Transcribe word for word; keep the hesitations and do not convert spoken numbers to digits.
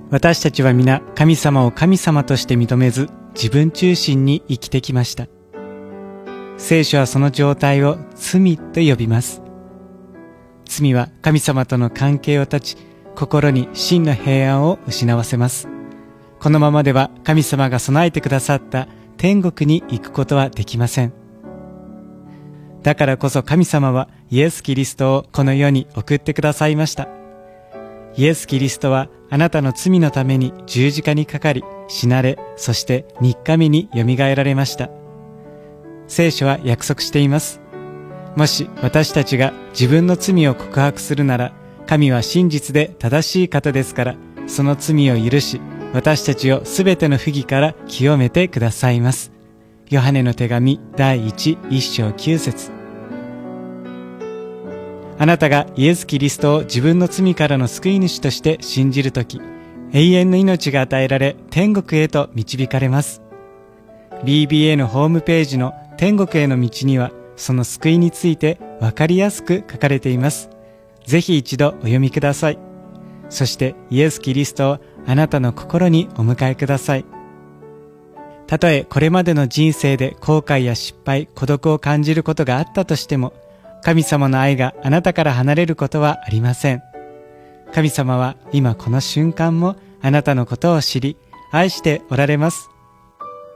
私たちは皆神様を神様として認めず、自分中心に生きてきました。聖書はその状態を罪と呼びます。罪は神様との関係を断ち、心に真の平安を失わせます。このままでは神様が備えてくださった天国に行くことはできません。だからこそ神様はイエス・キリストをこの世に送ってくださいました。イエス・キリストはあなたの罪のために十字架にかかり、死なれ、そしてみっかめによみがえられました。聖書は約束しています。もし私たちが自分の罪を告白するなら、神は真実で正しい方ですから、その罪を許し、私たちをすべての不義から清めてくださいます。ヨハネの手紙だいいち、いっ章きゅう節。あなたがイエス・キリストを自分の罪からの救い主として信じるとき、永遠の命が与えられ、天国へと導かれます。ビービーエー のホームページの天国への道には、その救いについてわかりやすく書かれています。ぜひ一度お読みください。そしてイエス・キリストをあなたの心にお迎えください。たとえこれまでの人生で後悔や失敗、孤独を感じることがあったとしても、神様の愛があなたから離れることはありません。神様は今この瞬間もあなたのことを知り、愛しておられます。